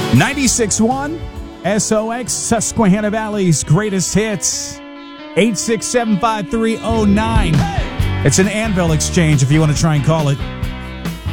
96.1 SOX, Susquehanna Valley's greatest hits. 867-5309. It's an Anvil exchange if you want to try and call it.